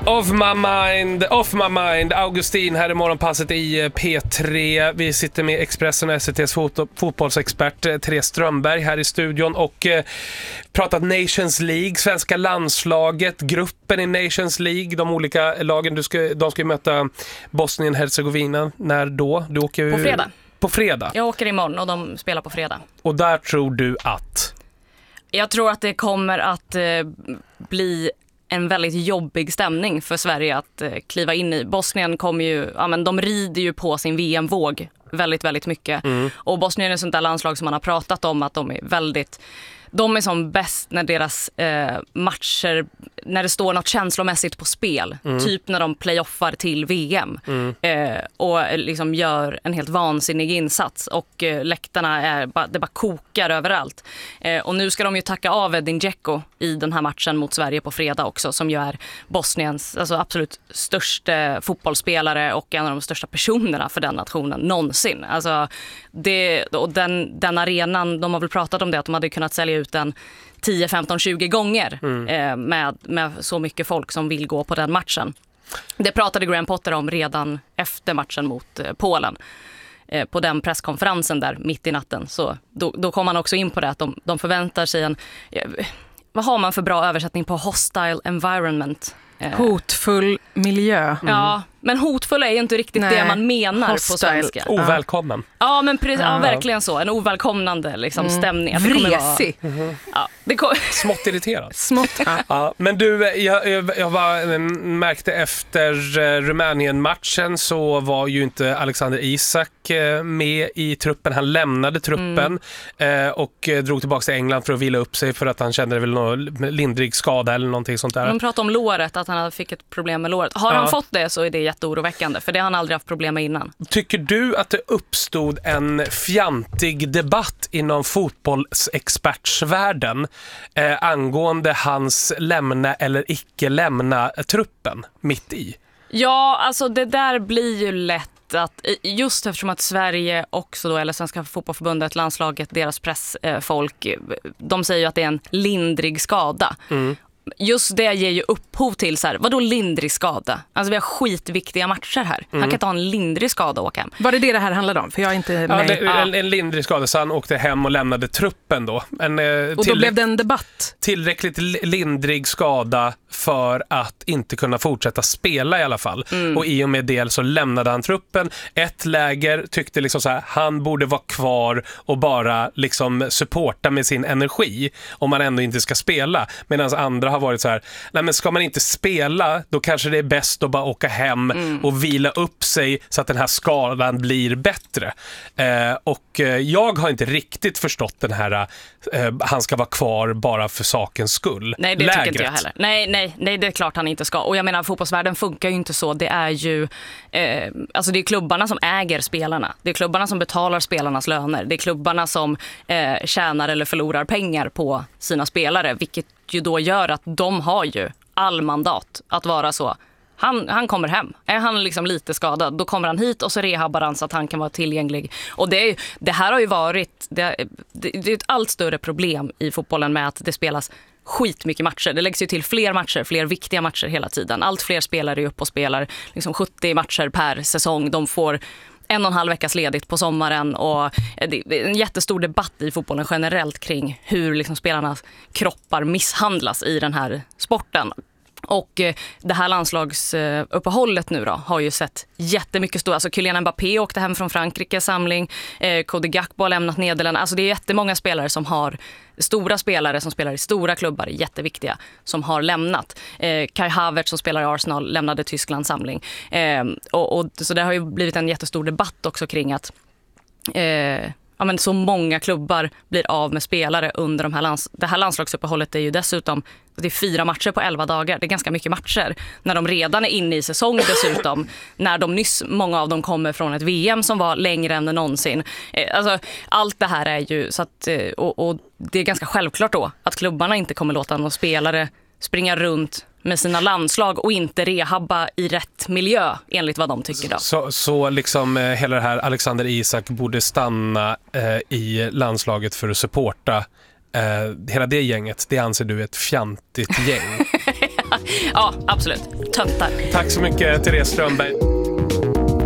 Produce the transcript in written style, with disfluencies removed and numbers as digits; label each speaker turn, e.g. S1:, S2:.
S1: Off my mind. Augustin här i morgonpasset i P3. Vi sitter med Expressen och SCT:s fotbollsexpert Therese Strömberg här i studion och pratat Nations League, svenska landslaget, gruppen i Nations League, de olika lagen. De ska möta Bosnien-Hercegovina. När då? Du åker
S2: på fredag.
S1: På fredag?
S2: Jag åker imorgon och de spelar på fredag.
S1: Och där tror du att?
S2: Jag tror att det kommer att bli en väldigt jobbig stämning för Sverige att kliva in i. Bosnien kommer ju, de rider ju på sin VM-våg väldigt, väldigt mycket. Och Bosnien är ett sånt där landslag som man har pratat om att de är som bäst när deras matcher, när det står något känslomässigt på spel. Typ när de playoffar till VM. Och liksom gör en helt vansinnig insats. Och läktarna, det bara kokar överallt. Och nu ska de ju tacka av Edin Dzeko i den här matchen mot Sverige på fredag också. Som ju är Bosniens absolut största fotbollsspelare och en av de största personerna för den nationen någonsin. Alltså, den arenan, de har väl pratat om det, att de hade kunnat sälja ut den 10, 15, 20 gånger med så mycket folk som vill gå på den matchen. Det pratade Graham Potter om redan efter matchen mot Polen. På den presskonferensen där mitt i natten. Så då kom man också in på det att de förväntar sig vad har man för bra översättning på hostile environment?
S3: Hotfull miljö.
S2: Ja, men hotfull är ju inte riktigt det man menar hostile. På svenska.
S1: Ovälkommen.
S2: Ja, men verkligen så. En ovälkomnande stämning.
S3: Vresig.
S1: Smått irriterad.
S3: Smått.
S1: Ja, men du, jag märkte efter Rumänien-matchen så var ju inte Alexander Isak med i truppen. Han lämnade truppen och drog tillbaka till England för att vila upp sig för att han kände väl någon lindrig skada eller någonting sånt där.
S2: De pratade om låret, att han fick ett problem med låret. Har han fått det så är det jätteoroväckande, för det har han aldrig haft problem med innan. Tycker
S1: du att det uppstod en fjantig debatt inom fotbollsexpertsvärlden angående hans lämna eller icke lämna truppen mitt i?
S2: Ja, alltså det där blir ju lätt att just eftersom att Sverige också då, eller Svenska fotbollförbundet, landslaget, deras pressfolk, de säger ju att det är en lindrig skada. Just det ger ju upphov till så här, vadå lindrig skada? Alltså vi har skitviktiga matcher här. Han kan inte ha en lindrig skada och åka hem.
S3: Var det här handlade om? För jag är inte med.
S1: En lindrig skada, så han åkte hem och lämnade truppen då.
S3: Och då blev det en debatt.
S1: Tillräckligt lindrig skada för att inte kunna fortsätta spela i alla fall. Och i och med det så lämnade han truppen. Ett läger tyckte liksom så här, han borde vara kvar och bara liksom supporta med sin energi om man ändå inte ska spela. Medan andra har varit så här, nej men ska man inte spela, då kanske det är bäst att bara åka hem och vila upp sig så att den här skadan blir bättre. Och jag har inte riktigt förstått den här han ska vara kvar bara för sakens skull.
S2: Nej, det tycker inte jag heller. Nej, det är klart han inte ska. Och jag menar, fotbollsvärlden funkar ju inte så. Det är ju alltså det är klubbarna som äger spelarna. Det är klubbarna som betalar spelarnas löner. Det är klubbarna som tjänar eller förlorar pengar på sina spelare, vilket ju då gör att de har ju all mandat att vara så. Han kommer hem. Är han liksom lite skadad, då kommer han hit och så rehabbar han så att han kan vara tillgänglig. Och det här har ju varit det är ett allt större problem i fotbollen med att det spelas skitmycket matcher. Det läggs ju till fler matcher, fler viktiga matcher hela tiden. Allt fler spelare är upp och spelar liksom 70 matcher per säsong. De får 1,5 veckas ledigt på sommaren, och det är en jättestor debatt i fotbollen generellt kring hur liksom spelarnas kroppar misshandlas i den här sporten. Och det här landslagsuppehållet nu då har ju sett jättemycket stor. Alltså Kylian Mbappé åkte hem från Frankrikes samling. Cody Gakpo har lämnat Nederländerna. Alltså det är jättemånga spelare som har, stora spelare som spelar i stora klubbar, jätteviktiga, som har lämnat. Kai Havertz som spelar i Arsenal lämnade Tysklands samling. Och så det har ju blivit en jättestor debatt också kring att men så många klubbar blir av med spelare under det här landslagsuppehållet är ju dessutom, det är 4 matcher på 11 dagar. Det är ganska mycket matcher. När de redan är inne i säsong dessutom. När de nyss, många av dem kommer från ett VM som var längre än någonsin. Alltså, allt det här är ju så att, och det är ganska självklart då att klubbarna inte kommer låta någon spelare springa runt med sina landslag och inte rehabba i rätt miljö enligt vad de tycker då.
S1: Så liksom hela det här Alexander Isak borde stanna i landslaget för att supporta hela det gänget. Det anser du är ett fjantigt gäng?
S2: Ja, absolut. Töntar.
S1: Tack så mycket, Therese Strömberg.